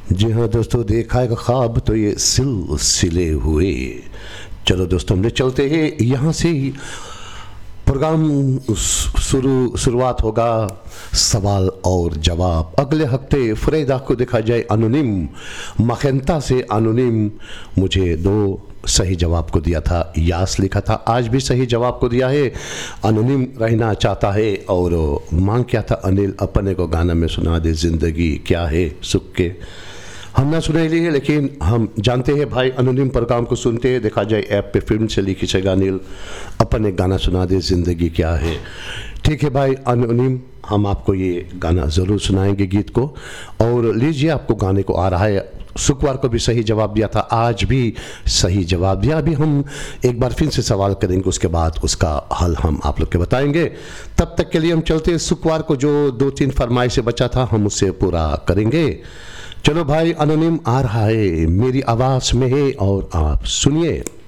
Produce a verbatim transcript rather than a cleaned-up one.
जी हाँ दोस्तों, देखा है ख्वाब तो ये सिलसिले हुए। चलो दोस्तों, हमने चलते हैं यहाँ से ही प्रोग्राम शुरू शुरुआत होगा सवाल और जवाब। अगले हफ्ते फ्रेदा को देखा जाए अनोनिम मखेंता से। अनोनिम मुझे दो सही जवाब को दिया था, यास लिखा था, आज भी सही जवाब को दिया है। अनोनिम रहना चाहता है और मांग क्या था अनिल अपने को गाना में सुना दे, जिंदगी क्या है सुख के। हम ना सुने लिए लेकिन हम जानते हैं भाई अनोनिम प्रोग्राम को सुनते हैं। देखा जाए ऐप पे फिल्म से लिखी छेगा अनिल अपन एक गाना सुना दे, जिंदगी क्या है। ठीक है भाई अनोनिम, हम आपको ये गाना ज़रूर सुनाएंगे गीत को। और लीजिए, आपको गाने को आ रहा है। शुक्रवार को भी सही जवाब दिया था, आज भी सही जवाब दिया। अभी हम एक बार फिर से सवाल करेंगे, उसके बाद उसका हल हम आप लोग के बताएंगे। तब तक के लिए हम चलते हैं। शुक्रवार को जो दो तीन फरमाइश से बचा था हम उससे पूरा करेंगे। चलो भाई, अनोनिम आ रहा है, मेरी आवाज़ में है और आप सुनिए।